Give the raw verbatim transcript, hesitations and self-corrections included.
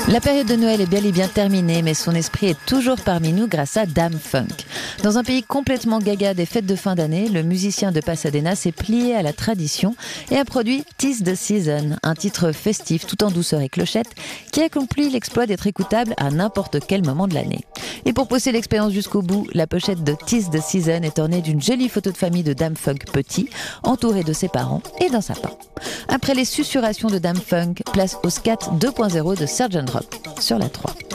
La période de Noël est bel et bien terminée, mais son esprit est toujours parmi nous grâce à Dam Funk. Dans un pays complètement gaga des fêtes de fin d'année, le musicien de Pasadena s'est plié à la tradition et a produit Tis the Season, un titre festif tout en douceur et clochette qui accomplit l'exploit d'être écoutable à n'importe quel moment de l'année. Et pour pousser l'expérience jusqu'au bout, la pochette de Tis the Season est ornée d'une jolie photo de famille de Dam Funk petit, entouré de ses parents et d'un sapin. Après les susurrations de Dam Funk, place au scat deux point zéro de Sergeant Rock sur la trois.